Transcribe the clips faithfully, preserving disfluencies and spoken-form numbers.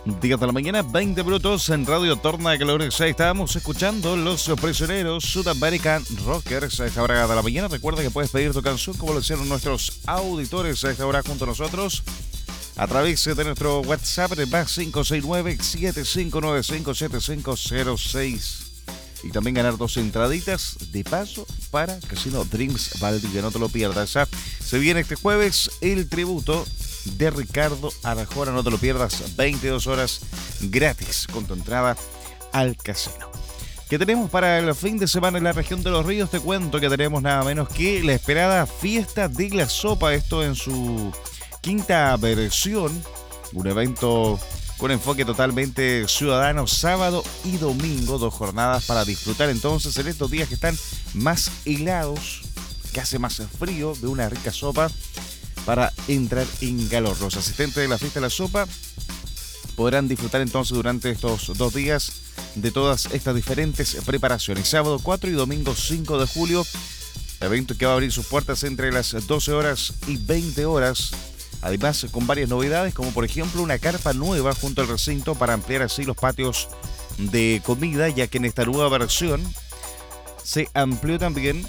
diez de la mañana, veinte minutos en Radio Torna Calores. Estábamos escuchando Los Prisioneros Sudamerican Rockers a esta hora de la mañana. Recuerda que puedes pedir tu canción como lo hicieron nuestros auditores a esta hora junto a nosotros a través de nuestro WhatsApp de más cinco seis nueve, siete cinco nueve cinco, siete cinco cero seis. Y también ganar dos entraditas de paso para Casino Dreams Valdivia. No te lo pierdas. ¿eh? Se viene este jueves el tributo de Ricardo Arjona. No te lo pierdas. veintidós horas gratis con tu entrada al casino. ¿Qué tenemos para el fin de semana en la región de Los Ríos? Te cuento que tenemos nada menos que la esperada Fiesta de la Sopa. Esto en su quinta versión. Un evento con enfoque totalmente ciudadano, sábado y domingo, dos jornadas para disfrutar entonces en estos días que están más helados, que hace más frío, de una rica sopa para entrar en calor. Los asistentes de la Fiesta de la Sopa podrán disfrutar entonces durante estos dos días de todas estas diferentes preparaciones. Sábado cuatro y domingo cinco de julio, evento que va a abrir sus puertas entre las doce horas y veinte horas. Además, con varias novedades, como por ejemplo una carpa nueva junto al recinto para ampliar así los patios de comida, ya que en esta nueva versión se amplió también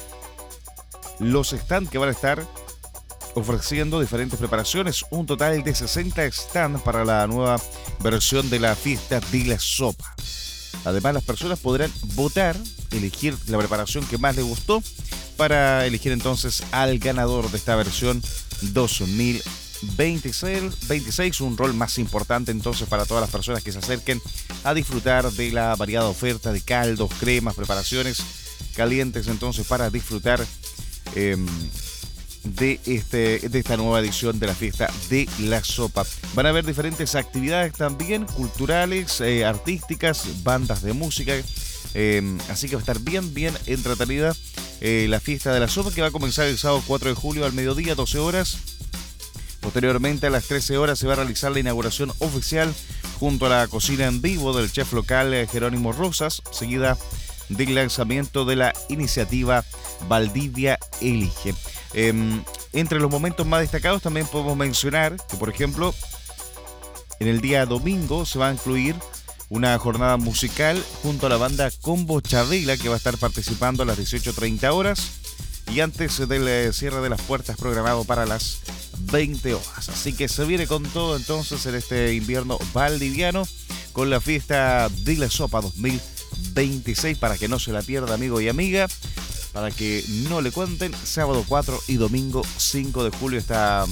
los stands que van a estar ofreciendo diferentes preparaciones. Un total de sesenta stands para la nueva versión de la Fiesta de la Sopa. Además, las personas podrán votar, elegir la preparación que más les gustó para elegir entonces al ganador de esta versión dos mil veintiséis, un rol más importante entonces para todas las personas que se acerquen a disfrutar de la variada oferta de caldos, cremas, preparaciones calientes entonces para disfrutar eh, de, este, de esta nueva edición de la Fiesta de la Sopa. Van a haber diferentes actividades también culturales, eh, artísticas, bandas de música, eh, así que va a estar bien, bien entretenida eh, la Fiesta de la Sopa, que va a comenzar el sábado cuatro de julio al mediodía, doce horas. Posteriormente a las trece horas se va a realizar la inauguración oficial junto a la cocina en vivo del chef local eh, Jerónimo Rosas, seguida del lanzamiento de la iniciativa Valdivia Elige. Eh, entre los momentos más destacados también podemos mencionar que, por ejemplo, en el día domingo se va a incluir una jornada musical junto a la banda Combo Chavila, que va a estar participando a las dieciocho treinta horas y antes del cierre de las puertas programado para las veinte horas. Así que se viene con todo entonces en este invierno valdiviano con la Fiesta de la Sopa dos mil veintiséis, para que no se la pierda, amigo y amiga, para que no le cuenten. Sábado cuatro y domingo cinco de julio esta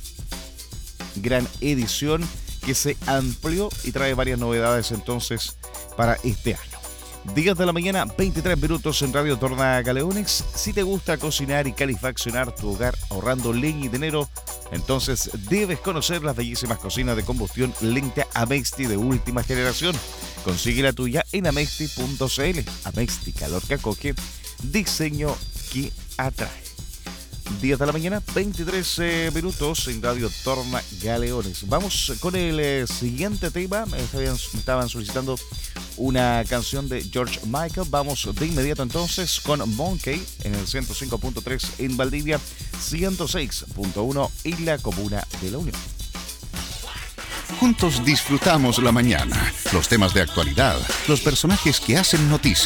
gran edición que se amplió y trae varias novedades entonces para este año. diez de la mañana, veintitrés minutos en Radio Torna Galeones. Si te gusta cocinar y calefaccionar tu hogar ahorrando leña y dinero, entonces debes conocer las bellísimas cocinas de combustión lenta Amexti de última generación. Consigue la tuya en amexti punto cl. Amexti, calor que acoge, diseño que atrae. diez de la mañana, veintitrés eh, minutos en Radio Torna Galeones. Vamos con el eh, siguiente tema. Me estaban, me estaban solicitando una canción de George Michael. Vamos de inmediato entonces con Monkey en el ciento cinco punto tres en Valdivia, ciento seis punto uno en la comuna de La Unión. Juntos disfrutamos la mañana, los temas de actualidad, los personajes que hacen noticias.